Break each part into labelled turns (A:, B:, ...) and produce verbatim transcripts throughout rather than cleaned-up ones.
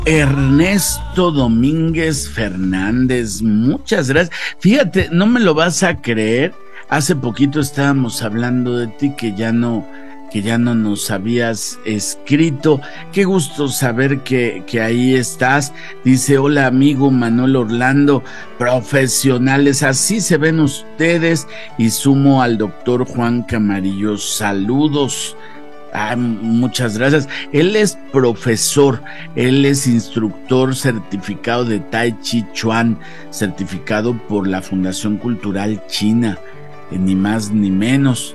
A: Ernesto Domínguez Fernández, muchas gracias. Fíjate, no me lo vas a creer, hace poquito estábamos hablando de ti que ya no, que ya no nos habías escrito. Qué gusto saber que, que ahí estás. Dice, hola amigo Manuel Orlando, profesionales, así se ven ustedes. Y sumo al doctor Juan Camarillo, saludos. Ah, muchas gracias. Él es profesor, él es instructor certificado de Tai Chi Chuan, certificado por la Fundación Cultural China, eh, ni más ni menos.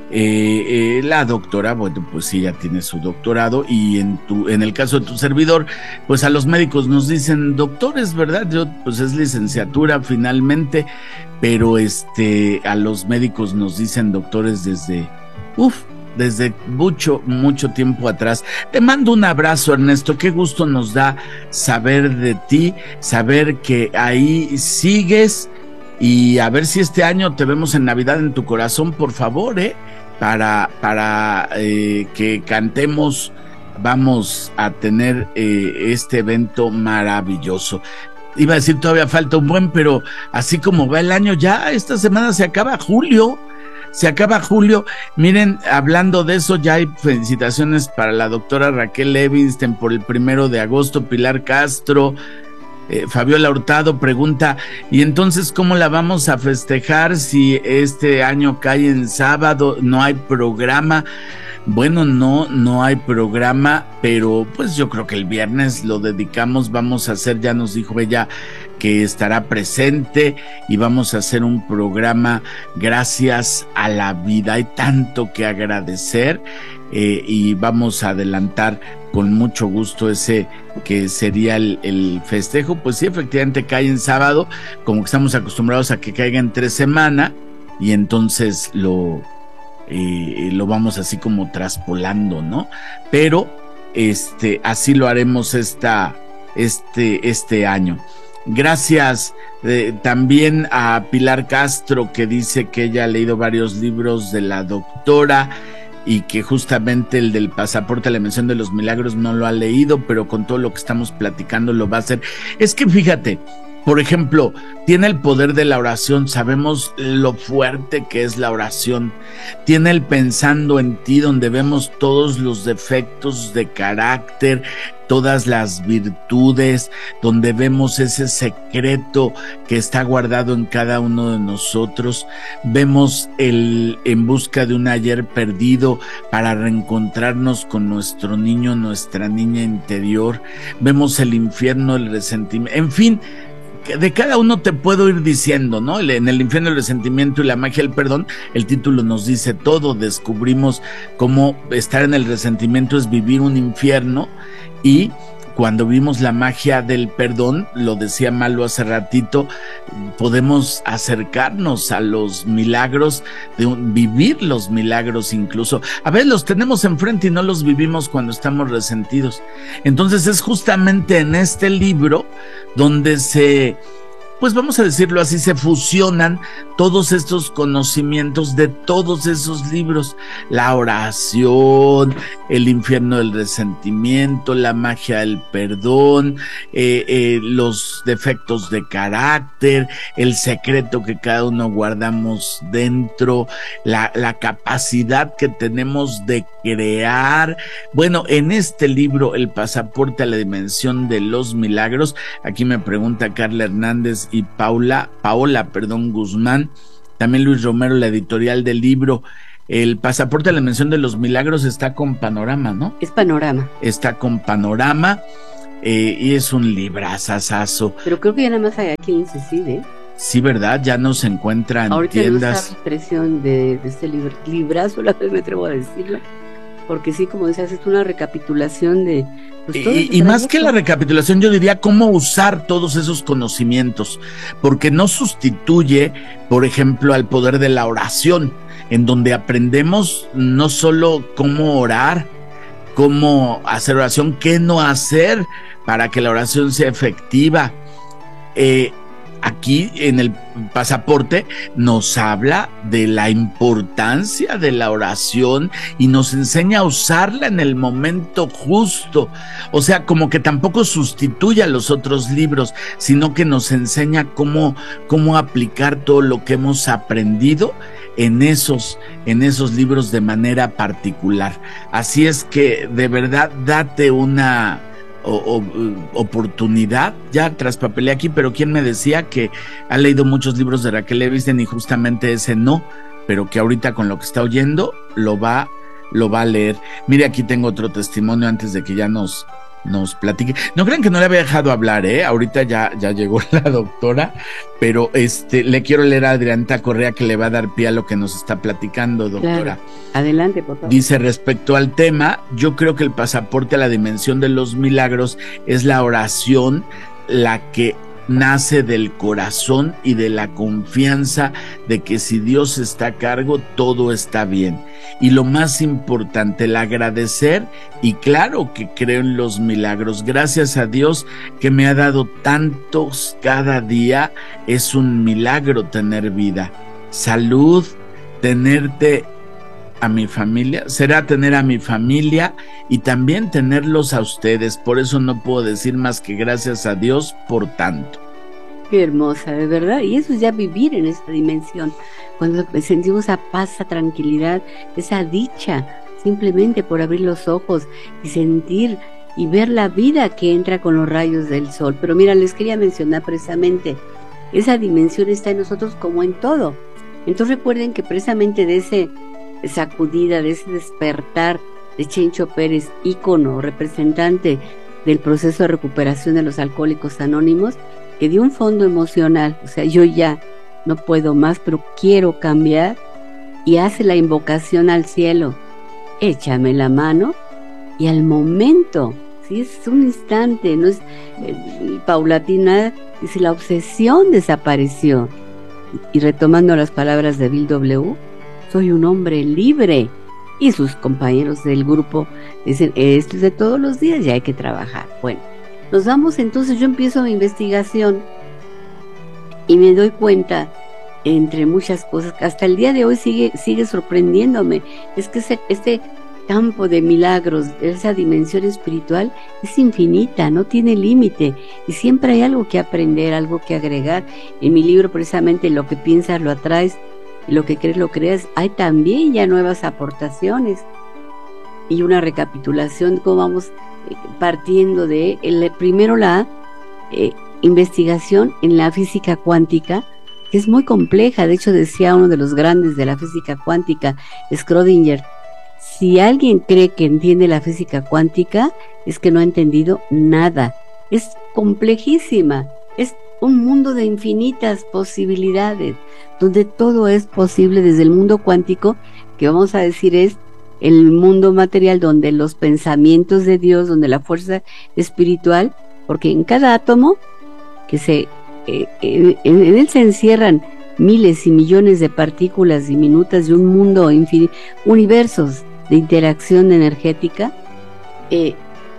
A: Eh, eh, la doctora, bueno, pues sí, ya tiene su doctorado, y en tu, en el caso de tu servidor, pues a los médicos nos dicen doctores, ¿verdad? Yo, pues es licenciatura finalmente, pero este, a los médicos nos dicen doctores desde, uff, desde mucho, mucho tiempo atrás. Te mando un abrazo, Ernesto, qué gusto nos da saber de ti, saber que ahí sigues, y a ver si este año te vemos en Navidad en tu corazón, por favor, eh, para, para eh, que cantemos. Vamos a tener eh, este evento maravilloso. Iba a decir todavía falta un buen, pero así como va el año, ya esta semana se acaba julio. Se acaba julio. Miren, hablando de eso, ya hay felicitaciones para la doctora Raquel Levinstein por el primero de agosto. Pilar Castro, eh, Fabiola Hurtado pregunta, ¿y entonces cómo la vamos a festejar si este año cae en sábado? No hay programa. Bueno, no, no hay programa, pero pues yo creo que el viernes lo dedicamos, vamos a hacer, ya nos dijo ella que estará presente, y vamos a hacer un programa gracias a la vida. Hay tanto que agradecer, eh, y vamos a adelantar con mucho gusto ese que sería el, el festejo. Pues sí, efectivamente cae en sábado, como que estamos acostumbrados a que caiga en tres semanas, y entonces lo... Eh, lo vamos así como traspolando, ¿no? Pero este, así lo haremos esta, este, este año. Gracias eh, también a Pilar Castro, que dice que ella ha leído varios libros de la doctora, y que justamente el del pasaporte a la Dimensión de los Milagros no lo ha leído, pero con todo lo que estamos platicando lo va a hacer. Es que fíjate, por ejemplo, tiene el poder de la oración, sabemos lo fuerte que es la oración. Tiene el pensando en ti, donde vemos todos los defectos de carácter, todas las virtudes, donde vemos ese secreto que está guardado en cada uno de nosotros. Vemos el en busca de un ayer perdido para reencontrarnos con nuestro niño, nuestra niña interior. Vemos el infierno, el resentimiento, en fin, de cada uno te puedo ir diciendo, ¿no? En el infierno, el resentimiento y la magia del perdón, el título nos dice todo. Descubrimos cómo estar en el resentimiento es vivir un infierno, y cuando vimos la magia del perdón, lo decía Malo hace ratito, podemos acercarnos a los milagros, de un, vivir los milagros incluso. A veces los tenemos enfrente y no los vivimos cuando estamos resentidos. Entonces es justamente en este libro donde se, pues vamos a decirlo así, se fusionan todos estos conocimientos de todos esos libros: la oración, el infierno del resentimiento, la magia del perdón, eh, eh, los defectos de carácter, el secreto que cada uno guardamos dentro, la, la capacidad que tenemos de crear. Bueno, en este libro, El pasaporte a la dimensión de los milagros, aquí me pregunta Carla Hernández y Paula, Paola, perdón, Guzmán, también Luis Romero, la editorial del libro. El pasaporte a la dimensión de los milagros está con Panorama, ¿no?
B: Es Panorama.
A: Está con Panorama, eh, y es un librazazazo.
B: Pero creo que ya nada más hay aquí en Cecil, ¿eh?
A: Sí, ¿verdad? Ya no se encuentra en
B: ahorita
A: tiendas.
B: Ahorita no impresión de, de este libro, librazo, la vez me atrevo a decirlo, porque sí, como decías, es una recapitulación de... Pues, todo
A: y, y más que la recapitulación, yo diría cómo usar todos esos conocimientos, porque no sustituye, por ejemplo, al poder de la oración, en donde aprendemos no solo cómo orar, cómo hacer oración, qué no hacer para que la oración sea efectiva. Eh, aquí en el pasaporte nos habla de la importancia de la oración y nos enseña a usarla en el momento justo. O sea, como que tampoco sustituye a los otros libros, sino que nos enseña cómo, cómo aplicar todo lo que hemos aprendido en esos, en esos libros de manera particular. Así es que de verdad date una o, o, oportunidad. Ya traspapelé aquí, pero ¿quién me decía que ha leído muchos libros de Raquel Evisten y justamente ese no? Pero que ahorita con lo que está oyendo lo va, lo va a leer. Mire, aquí tengo otro testimonio antes de que ya nos nos platique. No crean que no le había dejado hablar, ¿eh? Ahorita ya, ya llegó la doctora, pero este le quiero leer a Adrianita Correa, que le va a dar pie a lo que nos está platicando, doctora.
B: Claro. Adelante, por favor.
A: Dice, respecto al tema, yo creo que el pasaporte a la dimensión de los milagros es la oración, la que nace del corazón y de la confianza de que si Dios está a cargo, todo está bien. Y lo más importante, el agradecer, y claro que creo en los milagros. Gracias a Dios que me ha dado tantos cada día. Es un milagro tener vida, salud, tenerte a mi familia, será tener a mi familia y también tenerlos a ustedes. Por eso no puedo decir más que gracias a Dios por tanto.
B: Qué hermosa, de verdad. Y eso es ya vivir en esta dimensión, cuando sentimos esa paz, esa tranquilidad, esa dicha, simplemente por abrir los ojos y sentir y ver la vida que entra con los rayos del sol. Pero mira, les quería mencionar precisamente, esa dimensión está en nosotros como en todo. Entonces recuerden que precisamente de ese sacudida, de ese despertar de Chencho Pérez, ícono, representante del proceso de recuperación de los alcohólicos anónimos, que dio un fondo emocional, o sea, yo ya no puedo más, pero quiero cambiar, y hace la invocación al cielo, échame la mano, y al momento, ¿sí? Es un instante, no es eh, paulatina, dice, la obsesión desapareció. Y retomando las palabras de Bill W., soy un hombre libre. Y sus compañeros del grupo dicen, esto es de todos los días, ya hay que trabajar. Bueno, nos vamos entonces, yo empiezo mi investigación y me doy cuenta, entre muchas cosas, que hasta el día de hoy sigue, sigue sorprendiéndome, es que ese, este campo de milagros, esa dimensión espiritual es infinita, no tiene límite, y siempre hay algo que aprender, algo que agregar. En mi libro, precisamente, Lo que piensas lo atraes, lo que crees lo creas, hay también ya nuevas aportaciones y una recapitulación, cómo vamos eh, partiendo de el, primero la eh, investigación en la física cuántica, que es muy compleja. De hecho, decía uno de los grandes de la física cuántica, Schrödinger, si alguien cree que entiende la física cuántica, es que no ha entendido nada. Es complejísima, es un mundo de infinitas posibilidades, donde todo es posible desde el mundo cuántico, que vamos a decir es el mundo material, donde los pensamientos de Dios, donde la fuerza espiritual, porque en cada átomo, que se eh, en, en él se encierran miles y millones de partículas diminutas de un mundo infinito, universos de interacción energética, eh,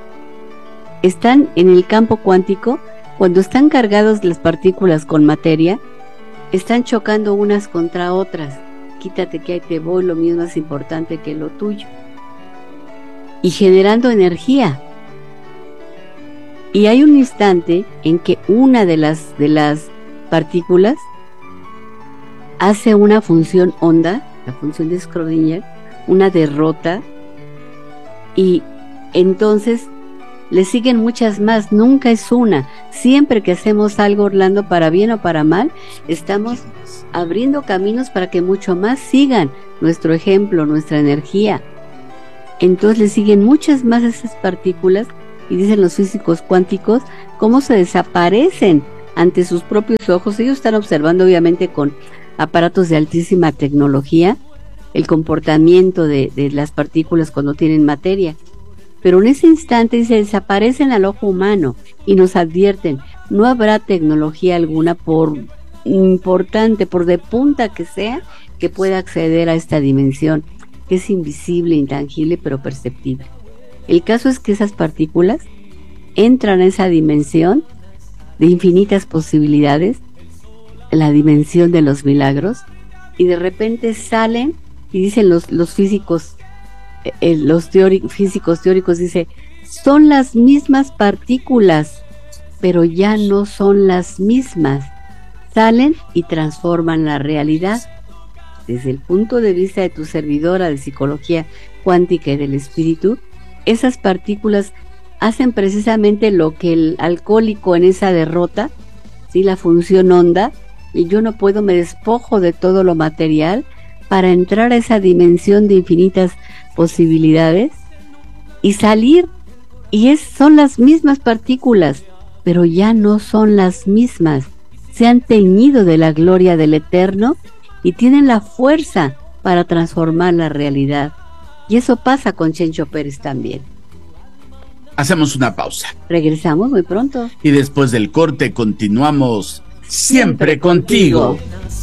B: están en el campo cuántico. Cuando están cargados las partículas con materia, están chocando unas contra otras. Quítate que ahí te voy, lo mismo es importante que lo tuyo. Y generando energía. Y hay un instante en que una de las, de las partículas hace una función onda, la función de Schrödinger, una derrota, y entonces le siguen muchas más, nunca es una. Siempre que hacemos algo, Orlando, para bien o para mal, estamos abriendo caminos para que mucho más sigan nuestro ejemplo, nuestra energía. Entonces le siguen muchas más esas partículas, y dicen los físicos cuánticos cómo se desaparecen ante sus propios ojos. Ellos están observando, obviamente, con aparatos de altísima tecnología, el comportamiento de, de las partículas cuando tienen materia. Pero en ese instante se desaparecen al ojo humano y nos advierten, no habrá tecnología alguna, por importante, por de punta que sea, que pueda acceder a esta dimensión, que es invisible, intangible, pero perceptible. El caso es que esas partículas entran a esa dimensión de infinitas posibilidades la dimensión de los milagros, y de repente salen y dicen los, los físicos, eh, los teóric, físicos teóricos, dice, son las mismas partículas, pero ya no son las mismas. Salen y transforman la realidad. Desde el punto de vista de tu servidora de psicología cuántica y del espíritu, esas partículas hacen precisamente lo que el alcohólico en esa derrota, ¿sí? La función onda, y yo no puedo, me despojo de todo lo material para entrar a esa dimensión de infinitas posibilidades y salir, y es, son las mismas partículas, pero ya no son las mismas, se han teñido de la gloria del Eterno y tienen la fuerza para transformar la realidad. Y eso pasa con Chencho Pérez también.
A: Hacemos una pausa.
B: Regresamos muy pronto.
A: Y después del corte continuamos siempre, siempre contigo.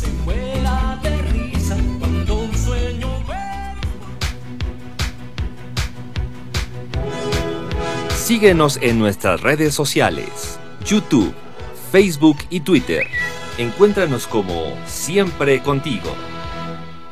C: Síguenos en nuestras redes sociales, YouTube, Facebook y Twitter. Encuéntranos como Siempre Contigo.